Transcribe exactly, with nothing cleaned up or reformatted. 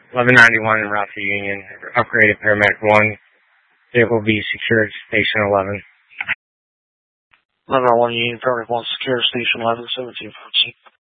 eleven ninety-one in route to Union. Upgraded paramedic one. Vehicle will be secured station eleven. eleven oh one Union, paramedic one, secure station eleven, seventeen fourteen.